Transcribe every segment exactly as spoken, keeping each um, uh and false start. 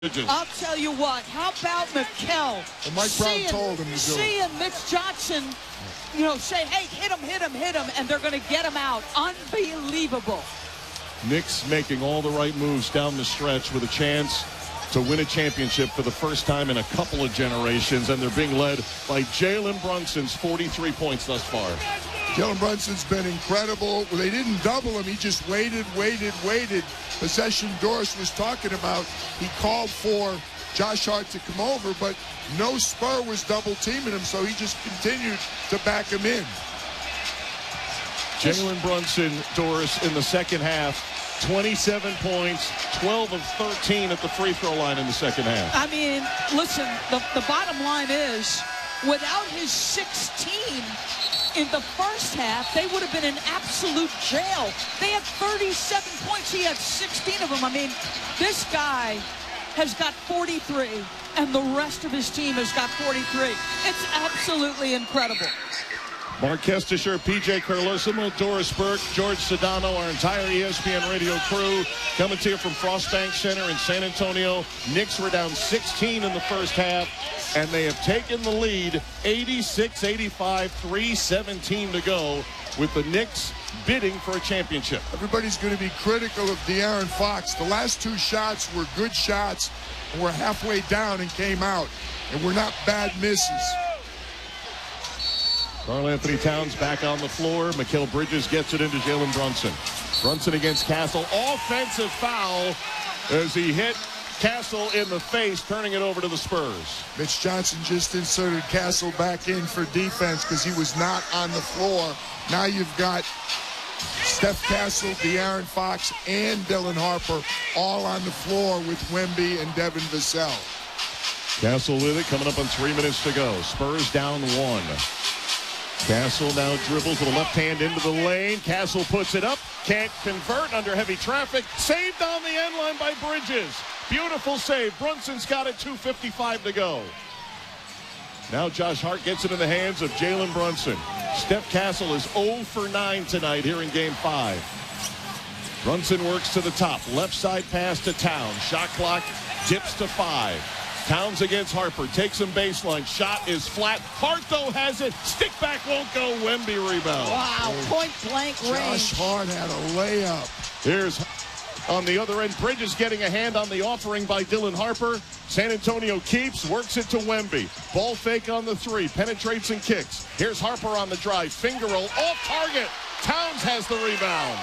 I'll tell you what, how about Mikal? Well, Mike Brown seeing, told him to do seeing it. Mitch Johnson, you know, say, hey, hit him, hit him, hit him, and they're going to get him out. Unbelievable. Knicks making all the right moves down the stretch with a chance to win a championship for the first time in a couple of generations, and they're being led by Jalen Brunson's forty-three points thus far. Jalen Brunson's been incredible. They didn't double him. He just waited, waited, waited. Possession Doris was talking about. He called for Josh Hart to come over, but no Spur was double teaming him, so he just continued to back him in. Jalen Brunson, Doris, in the second half, twenty-seven points, twelve of thirteen at the free throw line in the second half. I mean, listen, the, the bottom line is, without his sixteen in the first half, they would have been in absolute jail. They had thirty-seven points. He had sixteen of them. I mean, this guy has got forty-three, and the rest of his team has got forty-three. It's absolutely incredible. Mark Kestisher, P J Carlosimo, Doris Burke, George Sedano, our entire E S P N radio crew coming to you from Frostbank Center in San Antonio. Knicks were down sixteen in the first half, and they have taken the lead eighty-six eighty-five, three seventeen to go, with the Knicks bidding for a championship. Everybody's going to be critical of De'Aaron Fox. The last two shots were good shots, and we're halfway down and came out, and we're not bad misses. Karl-Anthony Towns back on the floor. Mikal Bridges gets it into Jalen Brunson. Brunson against Castle. Offensive foul as he hit Castle in the face, turning it over to the Spurs. Mitch Johnson just inserted Castle back in for defense because he was not on the floor. Now you've got Steph Castle, De'Aaron Fox, and Dylan Harper all on the floor with Wemby and Devin Vassell. Castle with it, coming up on three minutes to go. Spurs down one. Castle now dribbles with a left hand into the lane. Castle puts it up. Can't convert under heavy traffic. Saved on the end line by Bridges. Beautiful save. Brunson's got it. two fifty-five to go. Now Josh Hart gets it in the hands of Jalen Brunson. Steph Castle is zero for nine tonight here in game five. Brunson works to the top. Left side pass to Towns. Shot clock dips to five. Towns against Harper, takes him baseline, shot is flat. Hart, though, has it. Stick back won't go. Wemby rebound. Wow, point blank range. Josh Hart had a layup. Here's, on the other end, Bridges getting a hand on the offering by Dylan Harper. San Antonio keeps, works it to Wemby. Ball fake on the three, penetrates and kicks. Here's Harper on the drive, finger roll, off target. Towns has the rebound.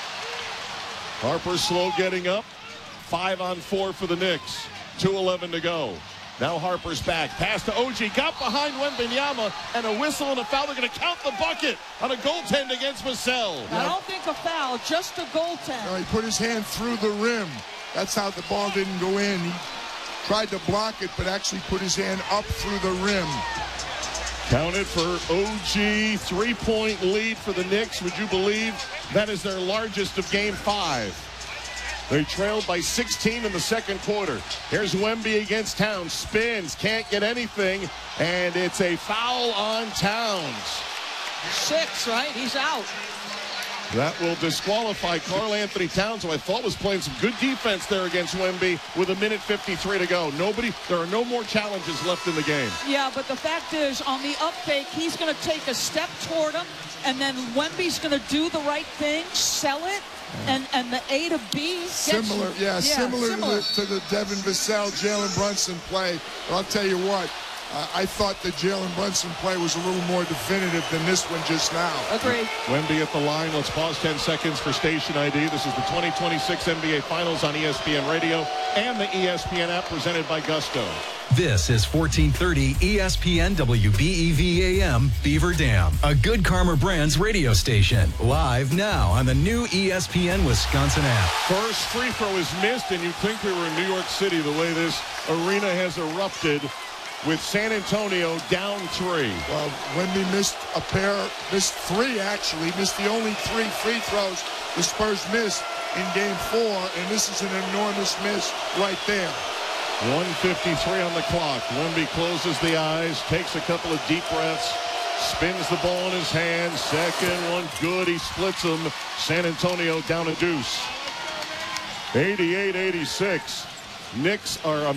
Harper slow getting up. Five on four for the Knicks. two eleven to go. Now Harper's back. Pass to O G. Got behind Wembanyama, and a whistle and a foul. They're going to count the bucket on a goaltend against Vassell. I don't think a foul, just a goaltend. No, he put his hand through the rim. That's how the ball didn't go in. He tried to block it, but actually put his hand up through the rim. Counted for O G. Three-point lead for the Knicks. Would you believe that is their largest of game five? They trailed by sixteen in the second quarter. Here's Wemby against Towns. Spins, can't get anything, and it's a foul on Towns. Six, right? He's out. That will disqualify Karl-Anthony Towns, who I thought was playing some good defense there against Wemby, with a minute fifty-three to go. Nobody, there are no more challenges left in the game. Yeah, but the fact is, on the up fake, he's going to take a step toward him, and then Wemby's going to do the right thing, sell it, and and the A to B gets Similar, yeah, yeah similar, similar. To, the, to the Devin Vassell, Jalen Brunson play. But I'll tell you what, uh, I thought the Jalen Brunson play was a little more definitive than this one just now. Agreed. Wemby at the line. Let's pause ten seconds for station I D. This is the twenty twenty-six N B A Finals on E S P N Radio and the E S P N app presented by Gusto. This is fourteen thirty E S P N W B E V A M Beaver Dam, a Good Karma Brands radio station. Live now on the new E S P N Wisconsin app. First free throw is missed, and you'd think we were in New York City the way this arena has erupted, with San Antonio down three. Well, Wemby missed a pair, missed three actually, missed the only three free throws the Spurs missed in game four, and this is an enormous miss right there. one fifty-three on the clock. Wemby closes the eyes, takes a couple of deep breaths, spins the ball in his hand. Second one, good. He splits them. San Antonio down a deuce. eighty-eight eighty-six. Knicks are